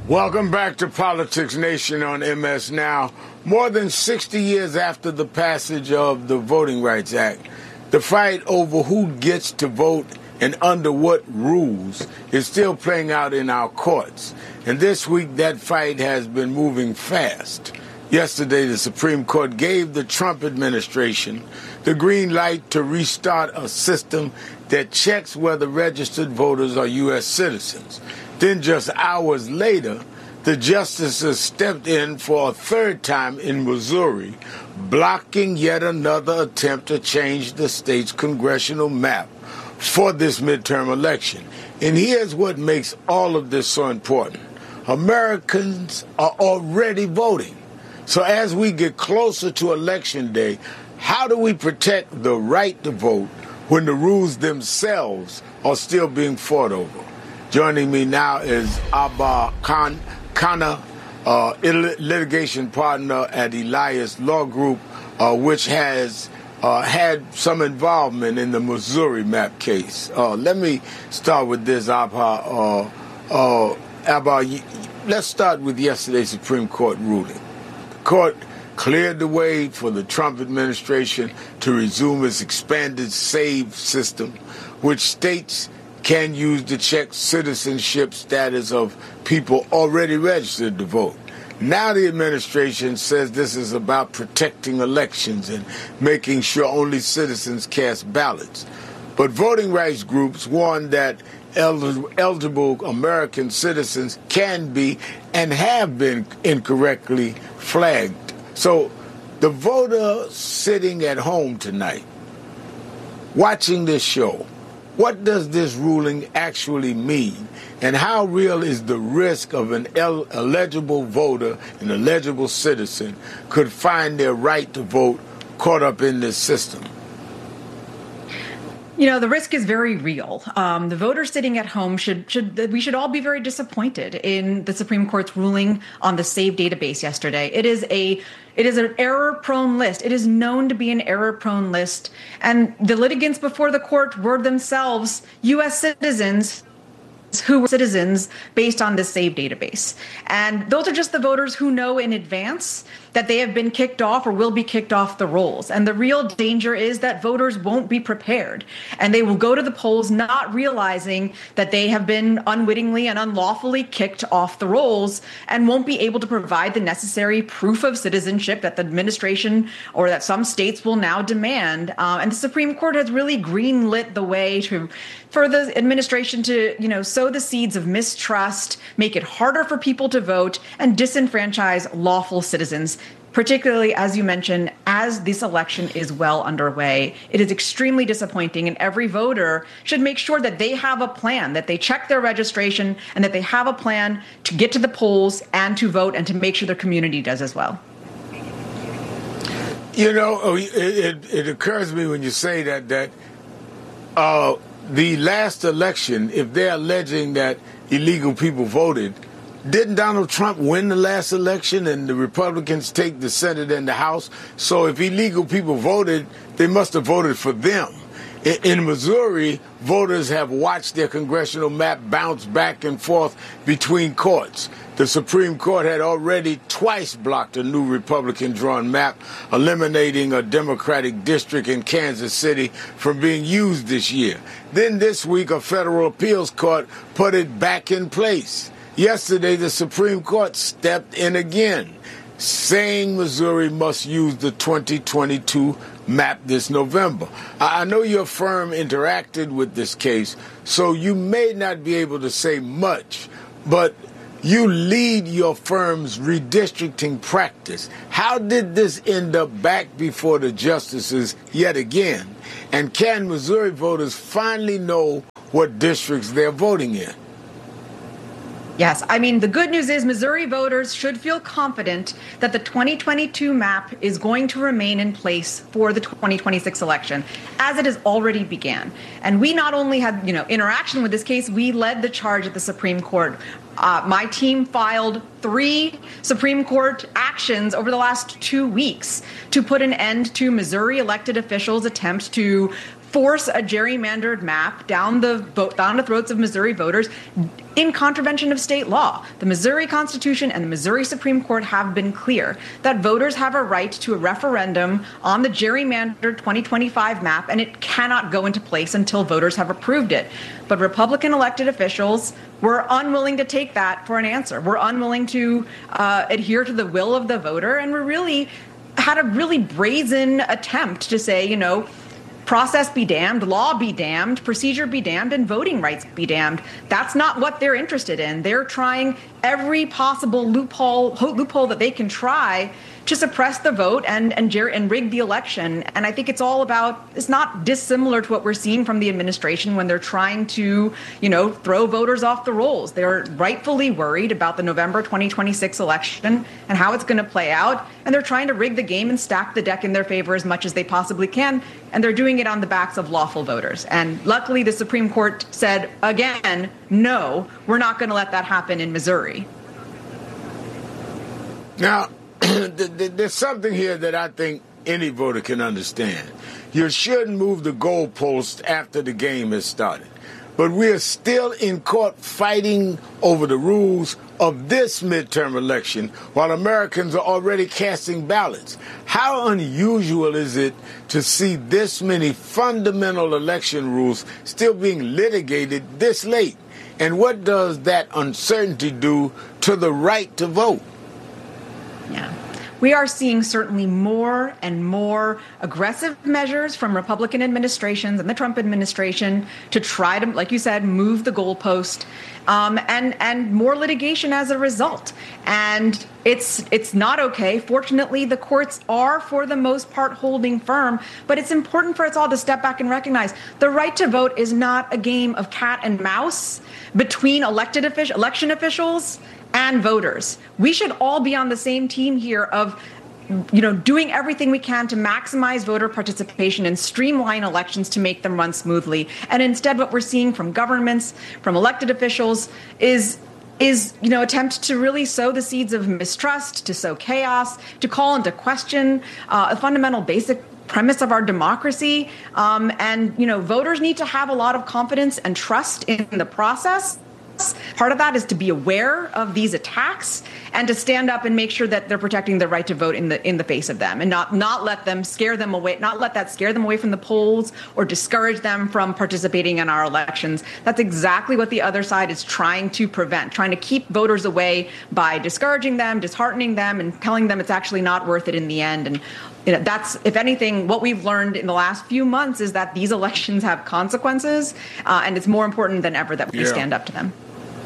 Welcome back to Politics Nation on MS Now. More than 60 years after the passage of the Voting Rights Act, the fight over who gets to vote and under what rules is still playing out in our courts. And this week, that fight has been moving fast. Yesterday, the Supreme Court gave the Trump administration the green light to restart a system that checks whether registered voters are U.S. citizens. Then just hours later, the justices stepped in for a third time in Missouri, blocking yet another attempt to change the state's congressional map for this midterm election. And here's what makes all of this so important. Americans are already voting. So as we get closer to Election Day, how do we protect the right to vote when the rules themselves are still being fought over? Joining me now is Abba Kana, litigation partner at Elias Law Group, which has had some involvement in the Missouri map case. Let me start with this, Abba. Abba, let's start with yesterday's Supreme Court ruling. The court cleared the way for the Trump administration to resume its expanded SAVE system, which states can use to check citizenship status of people already registered to vote. Now the administration says this is about protecting elections and making sure only citizens cast ballots. But voting rights groups warn that eligible American citizens can be and have been incorrectly flagged. So the voter sitting at home tonight, watching this show, what does this ruling actually mean? And how real is the risk of an eligible voter, an eligible citizen, could find their right to vote caught up in this system? You know, the risk is very real. The voters sitting at home we should all be very disappointed in the Supreme Court's ruling on the SAVE database yesterday. It is an error-prone list. It is known to be an error-prone list. And the litigants before the court were themselves U.S. citizens who were citizens based on the SAVE database. And those are just the voters who know in advance that they have been kicked off or will be kicked off the rolls. And the real danger is that voters won't be prepared, and they will go to the polls not realizing that they have been unwittingly and unlawfully kicked off the rolls and won't be able to provide the necessary proof of citizenship that the administration or that some states will now demand. And the Supreme Court has really greenlit the way for the administration to, sow the seeds of mistrust, make it harder for people to vote, and disenfranchise lawful citizens, particularly, as you mentioned, as this election is well underway. It is extremely disappointing, and every voter should make sure that they have a plan, that they check their registration, and that they have a plan to get to the polls and to vote and to make sure their community does as well. It occurs to me when you say that the last election, if they're alleging that illegal people voted, didn't Donald Trump win the last election and the Republicans take the Senate and the House? So if illegal people voted, they must have voted for them. In Missouri, voters have watched their congressional map bounce back and forth between courts. The Supreme Court had already twice blocked a new Republican-drawn map, eliminating a Democratic district in Kansas City from being used this year. Then this week, a federal appeals court put it back in place. Yesterday, the Supreme Court stepped in again, saying Missouri must use the 2022 map this November. I know your firm interacted with this case, so you may not be able to say much, but you lead your firm's redistricting practice. How did this end up back before the justices yet again? And can Missouri voters finally know what districts they're voting in? Yes. I mean, the good news is Missouri voters should feel confident that the 2022 map is going to remain in place for the 2026 election, as it has already began. And we not only had, interaction with this case, we led the charge at the Supreme Court. My team filed 3 Supreme Court actions over the last 2 weeks to put an end to Missouri elected officials' attempts to force a gerrymandered map down the throats of Missouri voters in contravention of state law. The Missouri Constitution and the Missouri Supreme Court have been clear that voters have a right to a referendum on the gerrymandered 2025 map, and it cannot go into place until voters have approved it. But Republican elected officials were unwilling to take that for an answer. We're unwilling to adhere to the will of the voter, and we really had a really brazen attempt to say, process be damned, law be damned, procedure be damned, and voting rights be damned. That's not what they're interested in. They're trying every possible loophole that they can try to suppress the vote and rig the election. And I think it's not dissimilar to what we're seeing from the administration when they're trying to, throw voters off the rolls. They're rightfully worried about the November 2026 election and how it's going to play out. And they're trying to rig the game and stack the deck in their favor as much as they possibly can. And they're doing it on the backs of lawful voters. And luckily, the Supreme Court said, again, no, we're not going to let that happen in Missouri. Now, there's something here that I think any voter can understand. You shouldn't move the goalpost after the game has started. But we're still in court fighting over the rules of this midterm election while Americans are already casting ballots. How unusual is it to see this many fundamental election rules still being litigated this late? And what does that uncertainty do to the right to vote? Yeah. We are seeing certainly more and more aggressive measures from Republican administrations and the Trump administration to try to, like you said, move the goalpost, and more litigation as a result. And it's not okay. Fortunately, the courts are, for the most part, holding firm. But it's important for us all to step back and recognize the right to vote is not a game of cat and mouse between election officials and voters. We should all be on the same team here of, doing everything we can to maximize voter participation and streamline elections to make them run smoothly. And instead, what we're seeing from governments, from elected officials is attempt to really sow the seeds of mistrust, to sow chaos, to call into question a fundamental basic premise of our democracy. Voters need to have a lot of confidence and trust in the process. Part of that is to be aware of these attacks and to stand up and make sure that they're protecting their right to vote in the face of them, and not let them scare them away, not let that scare them away from the polls or discourage them from participating in our elections. That's exactly what the other side is trying to prevent, trying to keep voters away by discouraging them, disheartening them, and telling them it's actually not worth it in the end. And that's, if anything, what we've learned in the last few months is that these elections have consequences, and it's more important than ever that we stand up to them.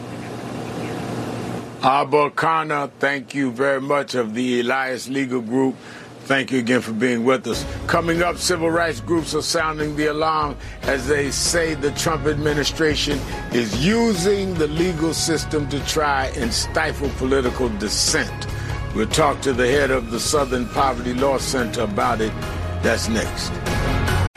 Aba Khanna, thank you very much, of the Elias Legal Group. Thank you again for being with us. Coming up, civil rights groups are sounding the alarm as they say the Trump administration is using the legal system to try and stifle political dissent. We'll talk to the head of the Southern Poverty Law Center about it. That's next.